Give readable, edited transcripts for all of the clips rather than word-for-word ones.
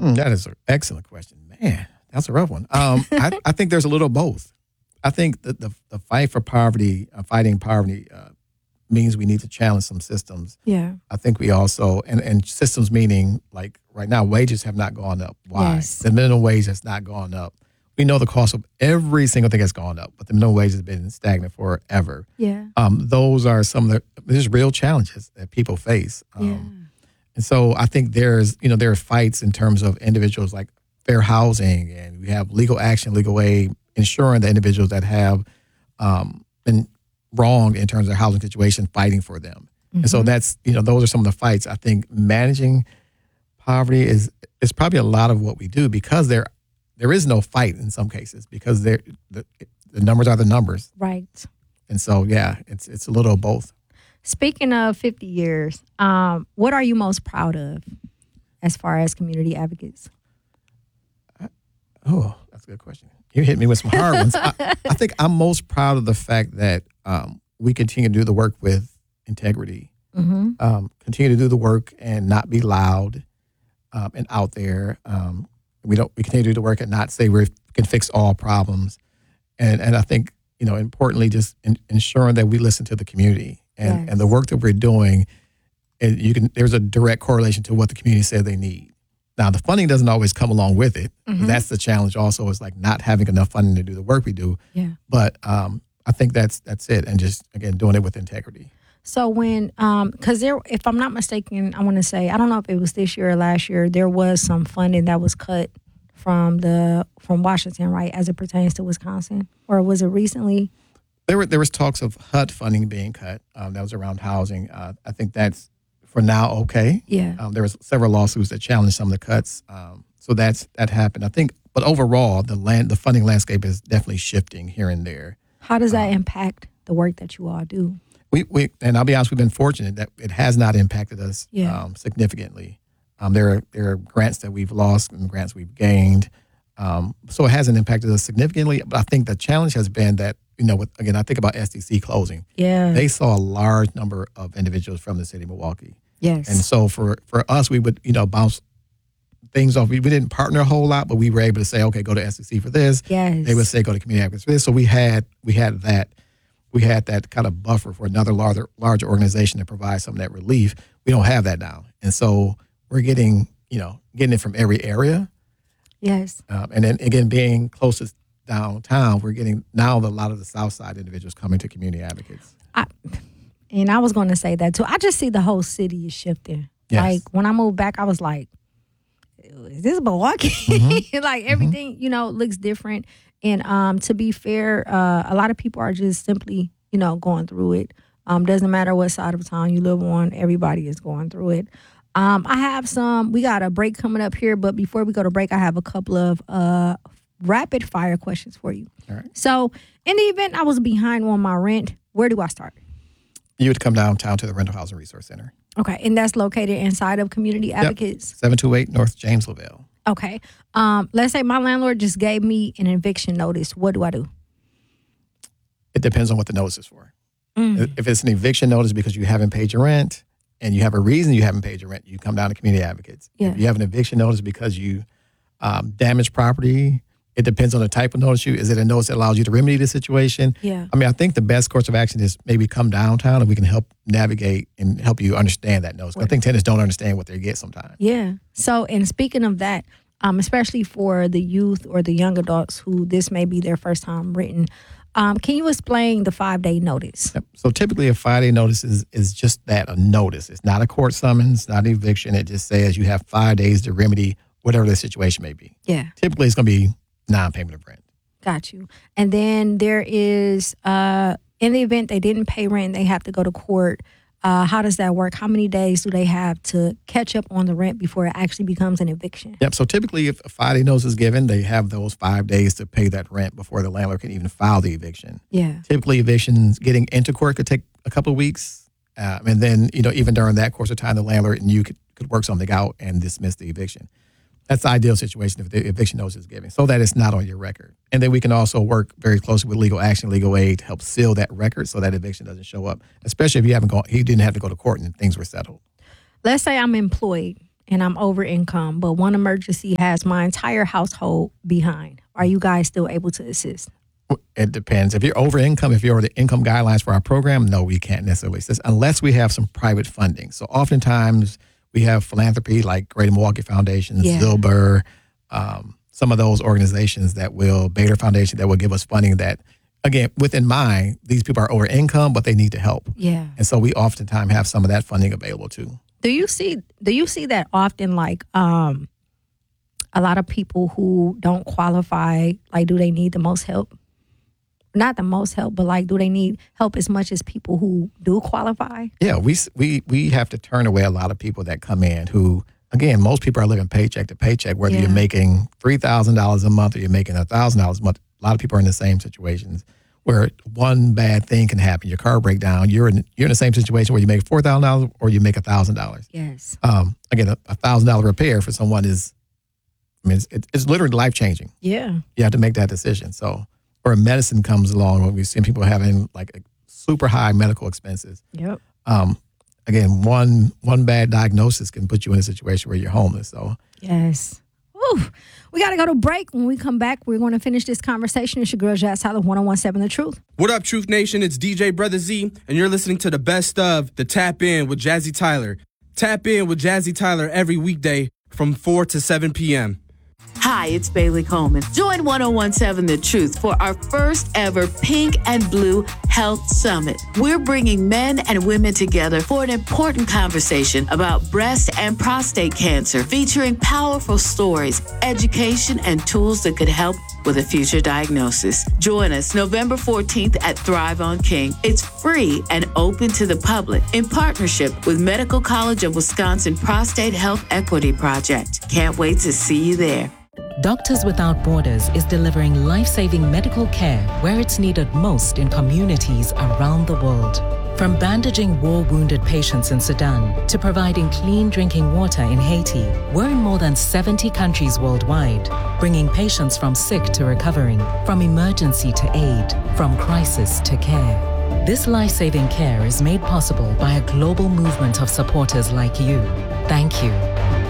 That is an excellent question. Man, that's a rough one. I think there's a little of both. I think that the fight for poverty, fighting poverty, means we need to challenge some systems. Yeah. I think we also, and systems meaning like right now, wages have not gone up. Why? Yes. The minimum wage has not gone up. We know the cost of every single thing has gone up, but the minimum wage has been stagnant forever. Yeah. Those are some of there's real challenges that people face. Yeah. And so I think there are fights in terms of individuals like fair housing, and we have legal action, legal aid, ensuring that individuals that have been wronged in terms of their housing situation, fighting for them. And so that's, those are some of the fights. I think managing poverty is probably a lot of what we do, because there is no fight in some cases, because the numbers are the numbers. Right. And so, yeah, it's a little of both. Speaking of 50 years, what are you most proud of as far as community advocates? Oh, that's a good question. You hit me with some hard ones. I think I'm most proud of the fact that we continue to do the work with integrity, continue to do the work and not be loud and out there. We continue to do the work and not say we can fix all problems. And I think, importantly, just ensuring that we listen to the community and the work that we're doing. And there's a direct correlation to what the community said they need. Now, the funding doesn't always come along with it. That's the challenge also, is like not having enough funding to do the work we do. Yeah. But I think that's it. And just, again, doing it with integrity. So when, because if I'm not mistaken, I want to say, I don't know if it was this year or last year, there was some funding that was cut from Washington, right, as it pertains to Wisconsin? Or was it recently? There was talks of HUD funding being cut. That was around housing. I think that's, for now, okay. Yeah. There was several lawsuits that challenged some of the cuts. So that happened. I think, but overall, the funding landscape is definitely shifting here and there. How does that impact the work that you all do? We and I'll be honest, we've been fortunate that it has not impacted us significantly. There are grants that we've lost and grants we've gained. So it hasn't impacted us significantly. But I think the challenge has been that, I think about SDC closing. Yeah. They saw a large number of individuals from the city of Milwaukee. Yes. And so for us, we would, bounce things off. We didn't partner a whole lot, but we were able to say, okay, go to SDC for this. Yes. They would say, go to community advocates for this. So we had that. We had that kind of buffer for another larger organization to provide some of that relief. We don't have that now. And so we're getting it from every area. Yes. And then, again, being closest downtown, we're getting now a lot of the South Side individuals coming to community advocates. And I was going to say that too. I just see the whole city is shifting. Yes. Like when I moved back, I was like, is this Milwaukee? Like everything, looks different. And to be fair, a lot of people are just simply, going through it. Doesn't matter what side of town you live on, everybody is going through it. We got a break coming up here, but before we go to break, I have a couple of rapid fire questions for you. All right. So in the event I was behind on my rent, where do I start? You would come downtown to the Rental Housing Resource Center. Okay, and that's located inside of Community Advocates? 728 North James Lavelle. Okay. Let's say my landlord just gave me an eviction notice. What do I do? It depends on what the notice is for. If it's an eviction notice because you haven't paid your rent and you have a reason you haven't paid your rent, you come down to Community Advocates. Yeah. If you have an eviction notice because you damaged property, it depends on the type of notice. Is it a notice that allows you to remedy the situation? Yeah. I think the best course of action is maybe come downtown and we can help navigate and help you understand that notice. I think tenants don't understand what they get sometimes. Yeah. So, and speaking of that, especially for the youth or the young adults who this may be their first time written, can you explain the 5-day notice? Yep. So typically a 5-day notice is just that, a notice. It's not a court summons, not an eviction. It just says you have 5 days to remedy whatever the situation may be. Yeah. Typically it's going to be non-payment of rent. Got you. And then there is, in the event they didn't pay rent, they have to go to court. How does that work? How many days do they have to catch up on the rent before it actually becomes an eviction? Yep. So typically if a 5-day notice is given, they have those 5 days to pay that rent before the landlord can even file the eviction. Yeah. Typically evictions, getting into court could take a couple of weeks. And then, even during that course of time, the landlord and you could work something out and dismiss the eviction. That's the ideal situation if the eviction notice is given, so that it's not on your record. And then we can also work very closely with legal action, legal aid to help seal that record so that eviction doesn't show up, especially if you didn't have to go to court and things were settled. Let's say I'm employed and I'm over income, but one emergency has my entire household behind. Are you guys still able to assist? It depends. If you're over income, if you're over the income guidelines for our program, no, we can't necessarily assist unless we have some private funding. So oftentimes we have philanthropy like Greater Milwaukee Foundation, Zilber, some of those organizations Baylor Foundation, that will give us funding that, again, within mind, these people are over income, but they need the help. Yeah. And so we oftentimes have some of that funding available too. Do you see that often, like a lot of people who don't qualify, like, do they need the most help? Not the most help, but like, do they need help as much as people who do qualify? Yeah, we have to turn away a lot of people that come in who, again, most people are living paycheck to paycheck, whether you're making $3,000 a month or you're making $1,000 a month. A lot of people are in the same situations where one bad thing can happen. Your car break down. You're in the same situation where you make $4,000 or you make $1,000. Yes. Again, a $1,000 repair for someone it's literally life changing. Yeah. You have to make that decision. So, or medicine comes along when we've seen people having like super high medical expenses. Yep. Again, one bad diagnosis can put you in a situation where you're homeless. So yes. Whew. We got to go to break. When we come back, we're going to finish this conversation. It's your girl, Jazz Tyler, 1017 The Truth. What up, Truth Nation? It's DJ Brother Z, and you're listening to the best of the Tap In with Jazzy Tyler. Tap In with Jazzy Tyler every weekday from 4 to 7 p.m. Hi, it's Bailey Coleman. Join 1017 The Truth for our first ever Pink and Blue Health Summit. We're bringing men and women together for an important conversation about breast and prostate cancer, featuring powerful stories, education, and tools that could help with a future diagnosis. Join us November 14th at Thrive on King. It's free and open to the public in partnership with Medical College of Wisconsin Prostate Health Equity Project. Can't wait to see you there. Doctors Without Borders is delivering life-saving medical care where it's needed most in communities around the world. From bandaging war-wounded patients in Sudan to providing clean drinking water in Haiti, we're in more than 70 countries worldwide, bringing patients from sick to recovering, from emergency to aid, from crisis to care. This life-saving care is made possible by a global movement of supporters like you. Thank you.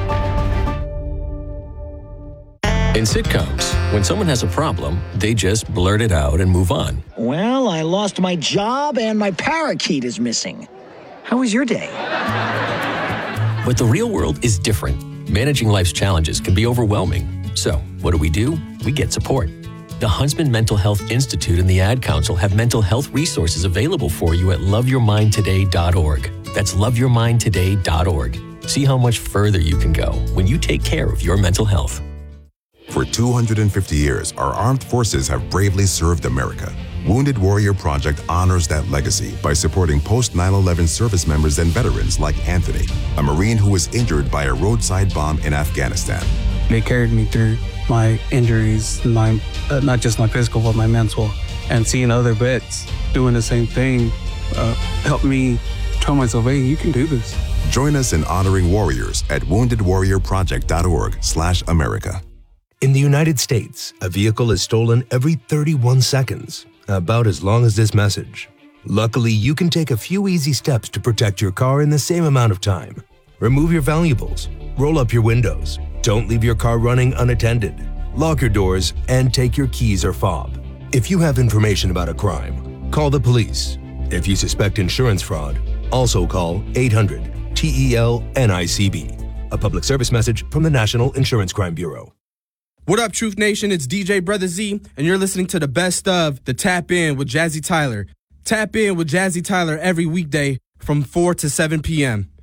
In sitcoms, when someone has a problem, they just blurt it out and move on. Well, I lost my job and my parakeet is missing. How was your day? But the real world is different. Managing life's challenges can be overwhelming. So, what do? We get support. The Huntsman Mental Health Institute and the Ad Council have mental health resources available for you at loveyourmindtoday.org. That's loveyourmindtoday.org. See how much further you can go when you take care of your mental health. For 250 years, our armed forces have bravely served America. Wounded Warrior Project honors that legacy by supporting post-9/11 service members and veterans like Anthony, a Marine who was injured by a roadside bomb in Afghanistan. They carried me through my injuries, not just my physical, but my mental. And seeing other vets doing the same thing helped me tell myself, hey, you can do this. Join us in honoring warriors at woundedwarriorproject.org/America. In the United States, a vehicle is stolen every 31 seconds, about as long as this message. Luckily, you can take a few easy steps to protect your car in the same amount of time. Remove your valuables, roll up your windows, don't leave your car running unattended, lock your doors, and take your keys or fob. If you have information about a crime, call the police. If you suspect insurance fraud, also call 800-TEL-NICB. A public service message from the National Insurance Crime Bureau. What up, Truth Nation? It's DJ Brother Z, and you're listening to the best of the Tap In with Jazzy Tyler. Tap In with Jazzy Tyler every weekday from 4 to 7 p.m.